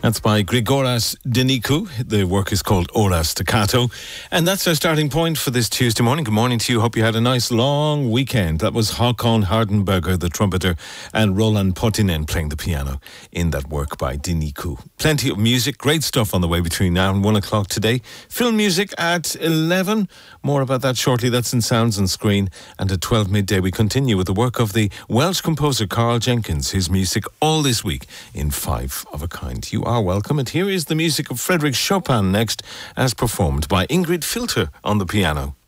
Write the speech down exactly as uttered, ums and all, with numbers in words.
That's by Grigoras Dinicu. The work is called Ora Staccato. And that's our starting point for this Tuesday morning. Good morning to you. Hope you had a nice long weekend. That was Håkon Hardenberger, the trumpeter, and Roland Potinen playing the piano in that work by Dinicu. Plenty of music, great stuff on the way between now and one o'clock today. Film music at eleven. More about that shortly. That's in Sounds and Screen. And at twelve midday we continue with the work of the Welsh composer Carl Jenkins. His music all this week in Five of a Kind. You are welcome, and here is the music of Frédéric Chopin next, as performed by Ingrid Filter on the piano.